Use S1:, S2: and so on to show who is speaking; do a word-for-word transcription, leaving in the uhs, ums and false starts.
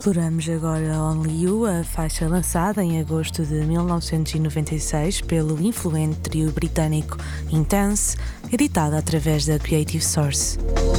S1: Exploramos agora Only You, a faixa lançada em agosto de mil novecentos e noventa e seis pelo influente trio britânico Intense, editada através da Creative Source.